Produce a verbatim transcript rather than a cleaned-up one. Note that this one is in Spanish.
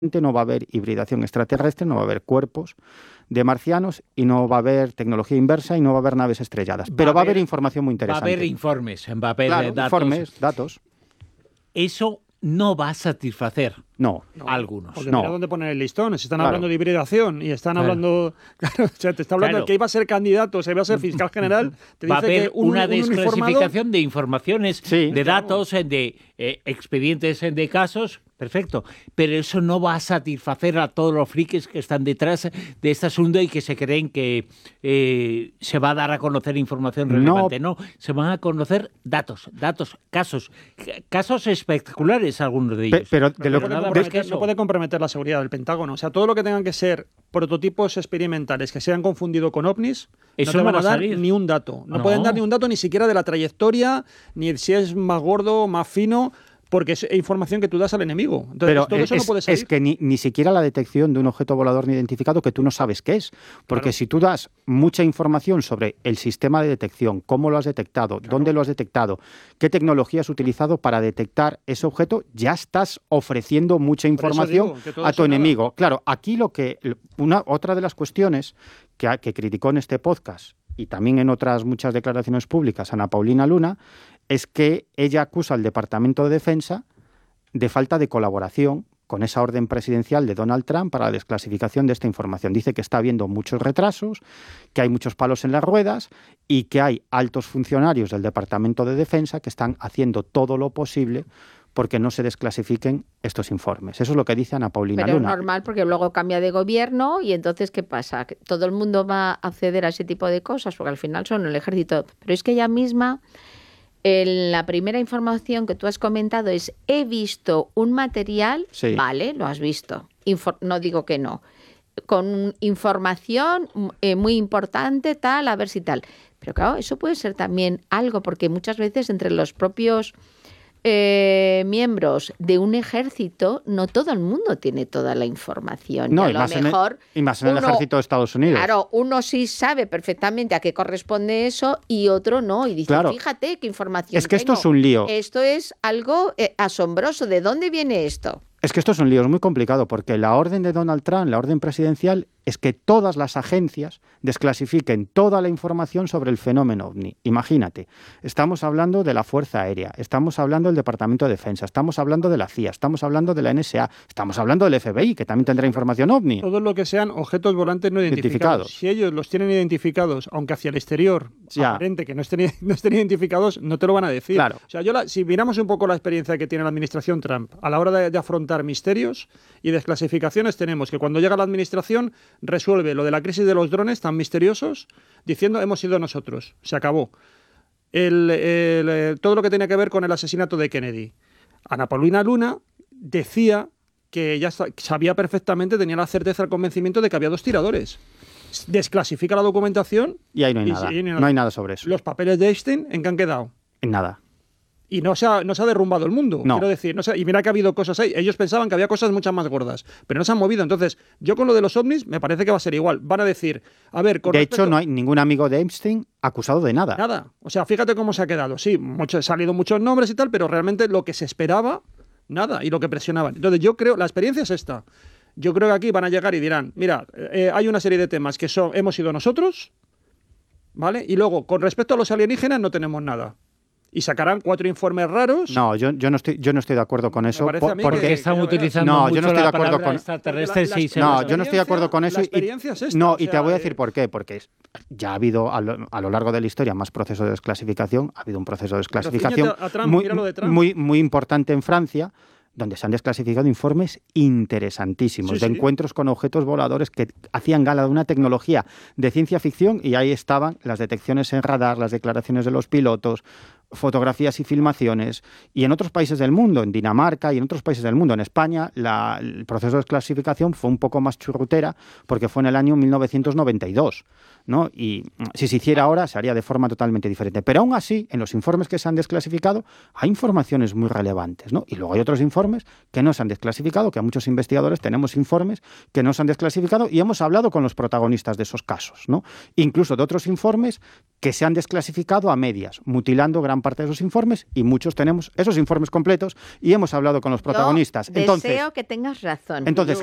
no va a haber hibridación extraterrestre, no va a haber cuerpos de marcianos y no va a haber tecnología inversa y no va a haber naves estrelladas. Va Pero va a haber, haber información muy interesante. Va a haber informes, va a haber claro, datos. informes, datos. Eso no va a satisfacer no, no. a algunos. Porque no. mira dónde poner el listón. Si están claro. hablando de hibridación y están claro. hablando... Claro, o sea, te está hablando claro. de que iba a ser candidato, se iba a ser fiscal general. Te va dice a haber que un, una un desclasificación uniformado... de informaciones, sí, de claro. datos, de eh, expedientes de casos. Perfecto, pero eso no va a satisfacer a todos los frikis que están detrás de este asunto y que se creen que eh, se va a dar a conocer información relevante. No. no, se van a conocer datos, datos, casos, casos espectaculares algunos de ellos. Pero, pero de lo no, puede comprometer, no puede comprometer la seguridad del Pentágono. O sea, todo lo que tengan que ser prototipos experimentales que se han confundido con ovnis, eso no te van no a dar salir. ni un dato. No, no pueden dar ni un dato ni siquiera de la trayectoria, ni si es más gordo, más fino... porque es información que tú das al enemigo. Entonces, pero todo eso es, no puede salir. Es que ni, ni siquiera la detección de un objeto volador no identificado que tú no sabes qué es. Porque claro. si tú das mucha información sobre el sistema de detección, cómo lo has detectado, claro. dónde lo has detectado, qué tecnología has utilizado para detectar ese objeto, ya estás ofreciendo mucha información digo, a tu enemigo. Nada. Claro, aquí lo que una otra de las cuestiones que, que criticó en este podcast y también en otras muchas declaraciones públicas Ana Paulina Luna, es que ella acusa al Departamento de Defensa de falta de colaboración con esa orden presidencial de Donald Trump para la desclasificación de esta información. Dice que está habiendo muchos retrasos, que hay muchos palos en las ruedas y que hay altos funcionarios del Departamento de Defensa que están haciendo todo lo posible porque no se desclasifiquen estos informes. Eso es lo que dice Ana Paulina Pero Luna. Pero es normal porque luego cambia de gobierno y entonces ¿qué pasa? ¿Que todo el mundo va a acceder a ese tipo de cosas? Porque al final son el ejército. Pero es que ella misma... En la primera información que tú has comentado es he visto un material, sí. vale, lo has visto, Infor- no digo que no, con información eh, muy importante, tal, a ver si tal. Pero claro, eso puede ser también algo, porque muchas veces entre los propios eh, miembros de un ejército, no todo el mundo tiene toda la información. No, y a y, lo más mejor en el, y más en el uno, ejército de Estados Unidos. Claro, uno sí sabe perfectamente a qué corresponde eso y otro no. Y dice, claro. fíjate qué información Es que tengo. esto es un lío. Esto es algo eh, asombroso. ¿De dónde viene esto? Es que esto es un lío, es muy complicado, porque la orden de Donald Trump, la orden presidencial, es que todas las agencias desclasifiquen toda la información sobre el fenómeno ovni. Imagínate, estamos hablando de la Fuerza Aérea, estamos hablando del Departamento de Defensa, estamos hablando de la C I A, estamos hablando de la N S A, estamos hablando del F B I, que también tendrá información ovni. Todo lo que sean objetos volantes no identificados. identificados. Si ellos los tienen identificados, aunque hacia el exterior, ya. aparente que no estén, no estén identificados, no te lo van a decir. Claro. O sea, yo la, si miramos un poco la experiencia que tiene la administración Trump a la hora de, de afrontar misterios y desclasificaciones, tenemos que cuando llega la administración resuelve lo de la crisis de los drones tan misteriosos diciendo hemos sido nosotros, se acabó. El, el, el, todo lo que tenía que ver con el asesinato de Kennedy. Ana Paulina Luna decía que ella sabía perfectamente, tenía la certeza, el convencimiento de que había dos tiradores. Desclasifica la documentación y ahí no hay, y, nada. Y, y no, no hay nada sobre eso. Los papeles de Epstein, ¿en qué han quedado? En nada. Y no se, ha, no se ha derrumbado el mundo, no. quiero decir. No se, y mira que ha habido cosas ahí. Ellos pensaban que había cosas muchas más gordas, pero no se han movido. Entonces, yo con lo de los ovnis me parece que va a ser igual. Van a decir, a ver... Con de respecto... hecho, no hay ningún amigo de Epstein acusado de nada. Nada. O sea, fíjate cómo se ha quedado. Sí, mucho, han salido muchos nombres y tal, pero realmente lo que se esperaba, nada. Y lo que presionaban. Entonces, yo creo, la experiencia es esta. Yo creo que aquí van a llegar y dirán, mira, eh, hay una serie de temas que son, hemos sido nosotros, ¿vale? Y luego, con respecto a los alienígenas, no tenemos nada. Y sacarán cuatro informes raros. No, yo, yo no estoy yo no estoy de acuerdo con eso. Por, porque que, están que, utilizando no, mucho yo no estoy la de acuerdo con extraterrestres. La, la, sí, no, yo no estoy de acuerdo con eso. La experiencia es esta, no, o sea, y te voy a eh, decir por qué. Porque ya ha habido a lo, a lo largo de la historia más procesos de desclasificación. Ha habido un proceso de desclasificación a Trump, muy, de Trump. muy, muy importante en Francia, donde se han desclasificado informes interesantísimos sí, de sí. encuentros con objetos voladores que hacían gala de una tecnología de ciencia ficción, y ahí estaban las detecciones en radar, las declaraciones de los pilotos, fotografías y filmaciones, y en otros países del mundo, en Dinamarca y en otros países del mundo. En España la, el proceso de desclasificación fue un poco más churrutera porque fue en el año mil novecientos noventa y dos, ¿no? Y si se hiciera ahora se haría de forma totalmente diferente. Pero aún así, en los informes que se han desclasificado hay informaciones muy relevantes, ¿no? Y luego hay otros informes que no se han desclasificado, que a muchos investigadores tenemos informes que no se han desclasificado y hemos hablado con los protagonistas de esos casos, ¿no? Incluso de otros informes que se han desclasificado a medias, mutilando gran parte de esos informes, y muchos tenemos esos informes completos y hemos hablado con los protagonistas. Yo deseo entonces, que tengas razón. entonces